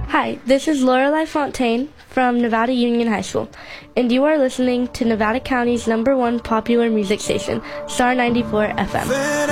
Hi, this is Lorelei Fontaine from Nevada Union High School, and you are listening to Nevada County's #1 popular music station, Star 94 FM.